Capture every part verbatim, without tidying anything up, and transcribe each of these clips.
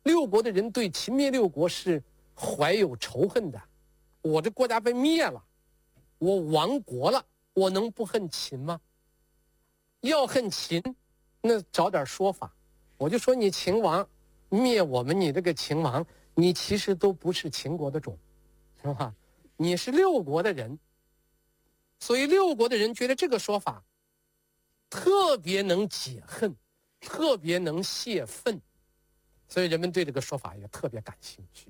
六国的人对秦灭六国是怀有仇恨的。我这国家被灭了，我亡国了，我能不恨秦吗？要恨秦，那找点说法。我就说你秦王灭我们，你这个秦王，你其实都不是秦国的种，是吧？你是六国的人，所以六国的人觉得这个说法特别能解恨，特别能泄愤，所以人们对这个说法也特别感兴趣。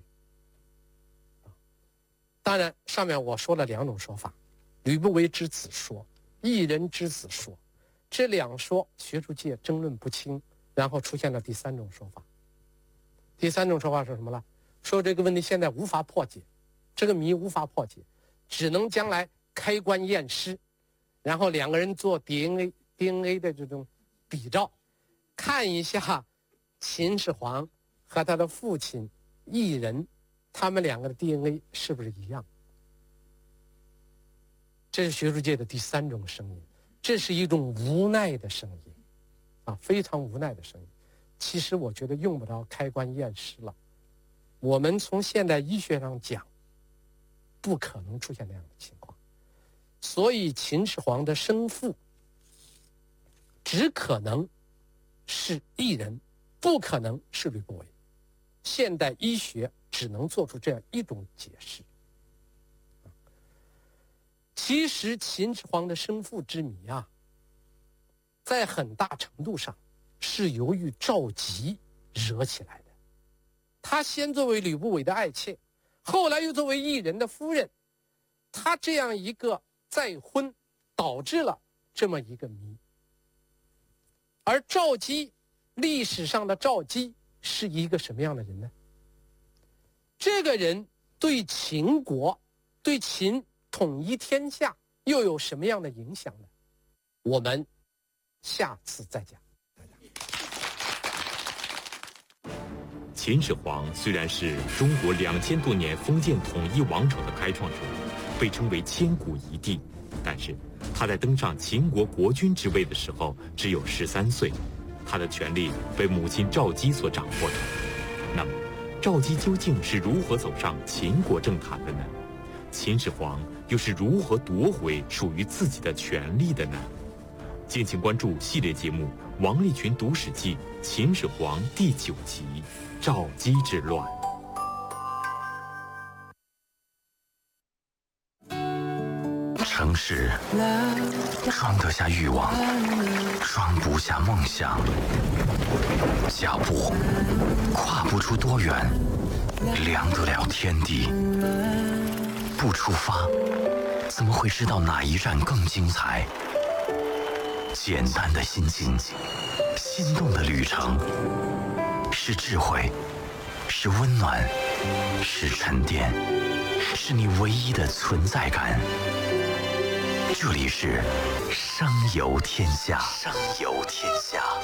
当然，上面我说了两种说法，吕不韦之子说，异人之子说，这两说学术界争论不清，然后出现了第三种说法。第三种说法是什么呢？说这个问题现在无法破解，这个谜无法破解，只能将来开棺验尸，然后两个人做 D N A D N A 的这种比照，看一下秦始皇和他的父亲异人，他们两个的 D N A 是不是一样？这是学术界的第三种声音，这是一种无奈的声音，啊，非常无奈的声音。其实我觉得用不着开棺验尸了，我们从现代医学上讲，不可能出现那样的情况。所以秦始皇的生父只可能是异人，不可能是吕不韦。现代医学只能做出这样一种解释。其实秦始皇的生父之谜啊，在很大程度上是由于赵佶惹起来的。他先作为吕不韦的爱妾，后来又作为异人的夫人，他这样一个再婚，导致了这么一个谜。而赵佶，历史上的赵佶是一个什么样的人呢？这个人对秦国，对秦统一天下又有什么样的影响呢？我们下次再讲。 秦始皇虽然是中国两千多年封建统一王朝的开创者，被称为千古一帝，但是他在登上秦国国君之位的时候只有十三岁，他的权力被母亲赵姬所掌握着。那么，赵姬究竟是如何走上秦国政坛的呢？秦始皇又是如何夺回属于自己的权利的呢？敬请关注系列节目《王立群读史记·秦始皇》第九集《赵姬之乱》。 城市装得下欲望，装不下梦想。脚步跨不出多远，量得了天地。不出发，怎么会知道哪一站更精彩？简单的心境，心动的旅程，是智慧，是温暖，是沉淀，是你唯一的存在感。这里是声游天下，声游天下。